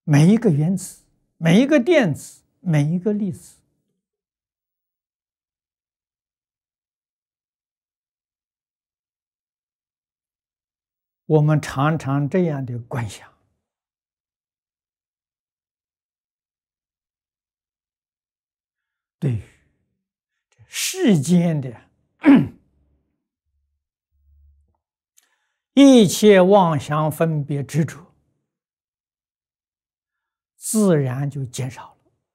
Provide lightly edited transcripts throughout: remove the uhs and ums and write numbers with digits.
每一个原子、每一个电子、每一个粒子，我们常常这样的观想：对于世间的一切妄想分别执着，自然就减少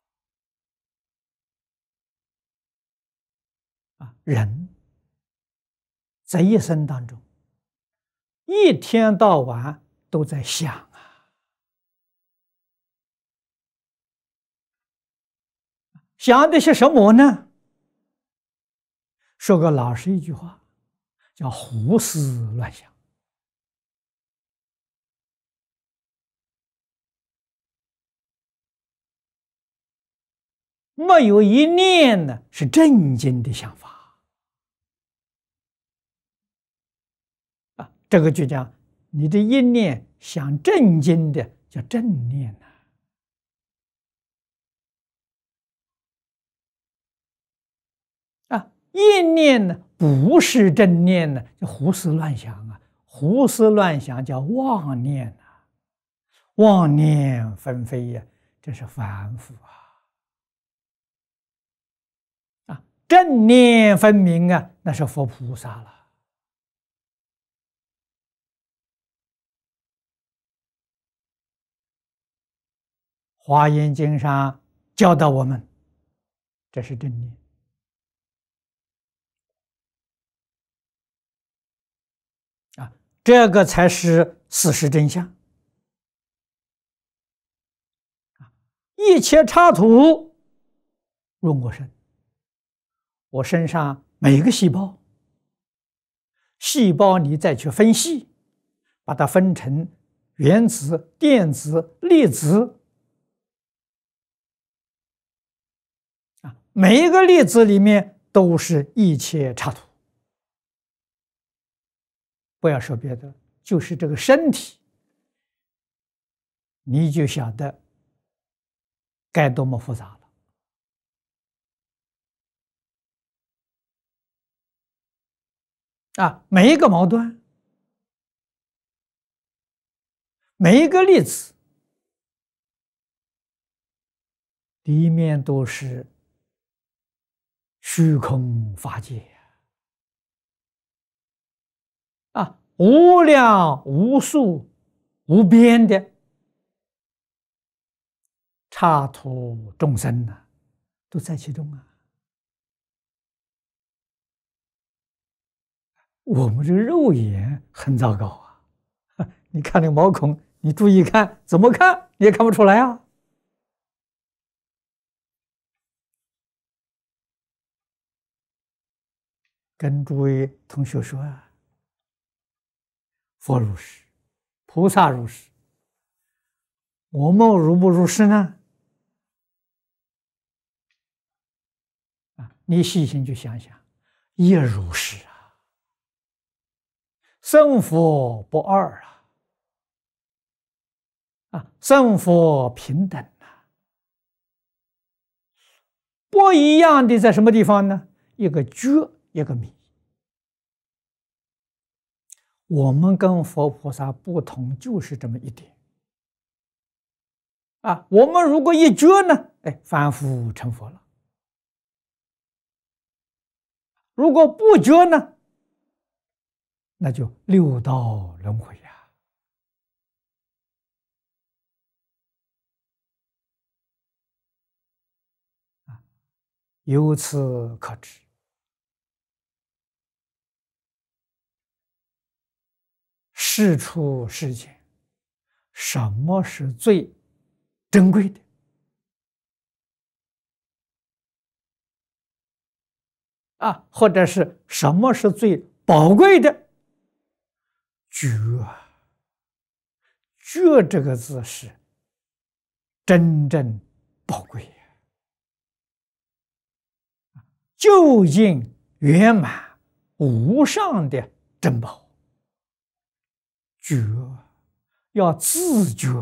了。人在一生当中，一天到晚都在想啊，想的是什么呢？说个老实一句话，叫胡思乱想。没有一念呢是正经的想法啊，这个就讲你的一念想正经的叫正念啊，一念呢不是正念呢，就胡思乱想啊，胡思乱想叫妄念啊，妄念纷飞呀，这是凡夫啊。正念分明啊，那是佛菩萨了。华严经上教导我们，这是正念啊，这个才是事实真相。一切刹土润我身，我身上每个细胞，细胞你再去分析，把它分成原子、电子、粒子啊，每一个粒子里面都是一切刹土。不要说别的，就是这个身体，你就晓得该多么复杂了。啊，每一个毛端，每一个粒子，里面都是虚空法界啊，无量无数无边的刹土众生呢，都在其中啊。我们这个肉眼很糟糕啊！你看那个毛孔，你注意看，怎么看你也看不出来啊。跟诸位同学说啊，佛如是，菩萨如是，我们如不如是呢？啊，你细心去想想，亦如是啊。圣佛不二啊，圣佛平等啊。不一样的在什么地方呢？一个觉，一个迷。我们跟佛菩萨不同，就是这么一点啊。我们如果一觉呢，凡夫成佛了；如果不觉呢，那就六道轮回呀。由此可知，世出世间，什么是最珍贵的？啊，或者是什么是最宝贵的？觉啊，觉这个字是真正宝贵呀，究竟圆满无上的珍宝。觉要自觉。